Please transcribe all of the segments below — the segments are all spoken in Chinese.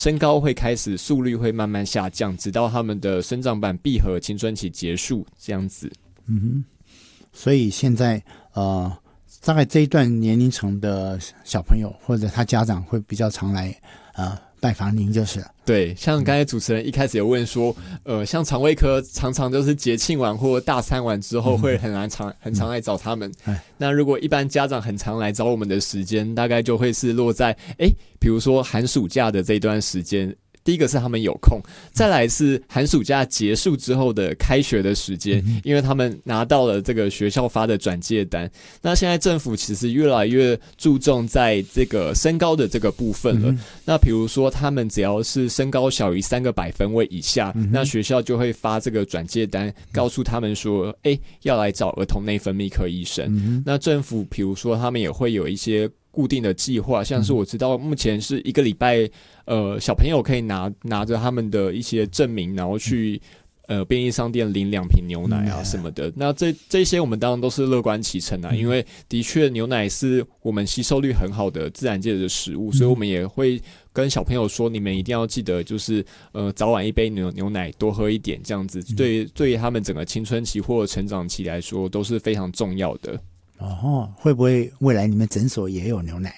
身高会开始速率会慢慢下降，直到他们的生长板闭合，青春期结束这样子。 所以现在大概这一段年龄层的小朋友或者他家长会比较常来拜访您就是了。 对，像刚才主持人一开始有问说，像肠胃科常常就是节庆完或大餐完之后会很常来找他们。那如果一般家长很常来找我们的时间，大概就会是落在比如说寒暑假的这段时间。第一个是他们有空，再来是寒暑假结束之后的开学的时间，因为他们拿到了这个学校发的转介单。那现在政府其实越来越注重在这个身高的这个部分了。那比如说他们只要是身高小于3个百分位以下，那学校就会发这个转介单，告诉他们说，要来找儿童内分泌科医生。那政府比如说他们也会有一些固定的计划，像是我知道目前是1个礼拜，小朋友可以拿着他们的一些证明，然后去便利商店领2瓶牛奶啊什么的。那这些我们当然都是乐观其成啊，因为的确牛奶是我们吸收率很好的自然界的食物，所以我们也会跟小朋友说，你们一定要记得，就是早晚1杯牛奶多喝一点，这样子对于他们整个青春期或成长期来说都是非常重要的。 会不会未来你们诊所也有牛奶？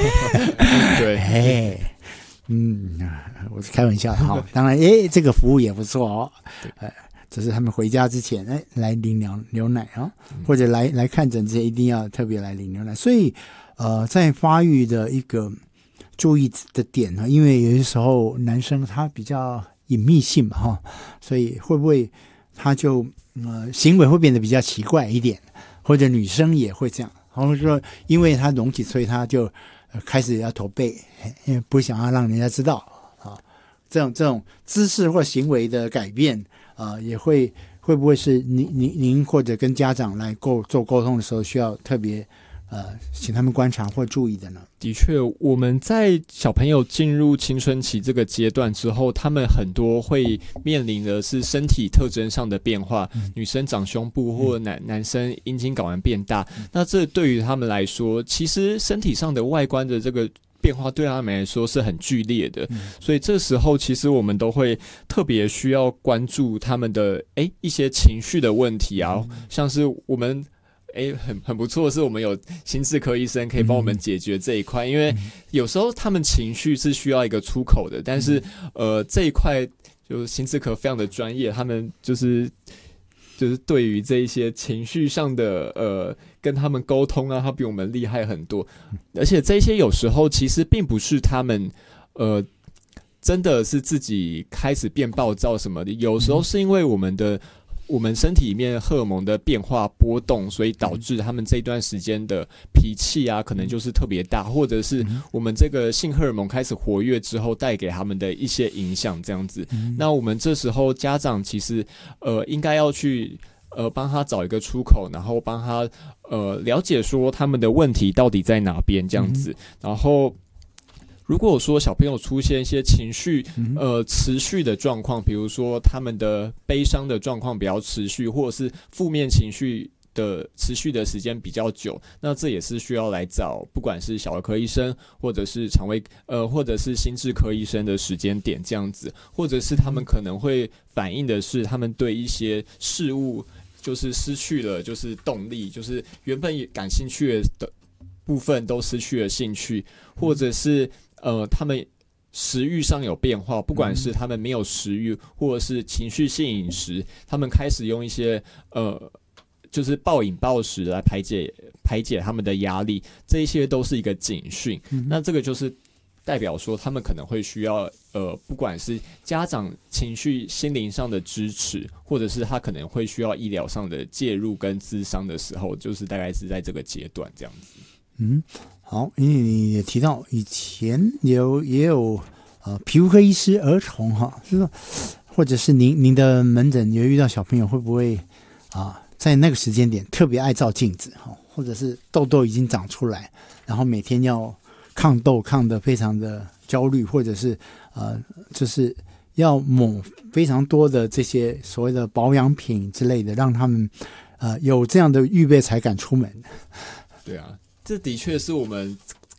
对， 我是开玩笑的当然，这个服务也不错哦。只是他们回家之前，来领牛奶或者来看诊之前，一定要特别来领牛奶。所以，在发育的一个注意的点呢，因为有些时候男生他比较隐秘性嘛所以会不会他就行为会变得比较奇怪一点？或者女生也会这样，或者说因为他隆起，所以他就开始要驼背，因为不想要让人家知道这种姿势或行为的改变也会不会是您或者跟家长来做沟通的时候需要特别请他们观察或注意的呢？ 的确，我们在小朋友进入青春期这个阶段之后，他们很多会面临的是身体特征上的变化，女生长胸部或男生阴茎睾丸变大。那这对于他们来说，其实身体上的外观的这个变化对他们来说是很剧烈的，所以这时候其实我们都会特别需要关注他们的一些情绪的问题啊，像是我们很不错的是我们有心智科医生可以帮我们解决这一块，因为有时候他们情绪是需要一个出口的，但是这一块就是心智科非常的专业，他们就是对于这一些情绪上的跟他们沟通啊，他比我们厉害很多，而且这些有时候其实并不是他们真的是自己开始变暴躁什么的，有时候是因为我们身体里面荷尔蒙的变化波动，所以导致他们这段时间的脾气啊，可能就是特别大，或者是我们这个性荷尔蒙开始活跃之后带给他们的一些影响这样子。那我们这时候家长其实应该要去帮他找一个出口，然后帮他了解说他们的问题到底在哪边这样子，然后如果说小朋友出现一些情绪持续的状况，比如说他们的悲伤的状况比较持续，或者是负面情绪的持续的时间比较久，那这也是需要来找不管是小儿科医生或者是或者是心智科医生的时间点这样子，或者是他们可能会反映的是他们对一些事物就是失去了就是动力，就是原本感兴趣的部分都失去了兴趣，或者是他们食欲上有变化，不管是他们没有食欲，或者是情绪性饮食，他们开始用一些就是暴饮暴食来排解他们的压力，这一些都是一个警讯。那这个就是代表说他们可能会需要不管是家长情绪心灵上的支持，或者是他可能会需要医疗上的介入跟咨商的时候，就是大概是在这个阶段这样子。 好，因为你也提到以前也有皮肤科医师儿童就是说或者是您的门诊有遇到小朋友会不会在那个时间点特别爱照镜子或者是痘痘已经长出来，然后每天要抗痘抗得非常的焦虑，或者是就是要抹非常多的这些所谓的保养品之类的，让他们有这样的预备才敢出门。 对啊，这的确是我们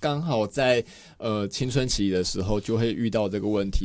刚好在青春期的时候就会遇到这个问题。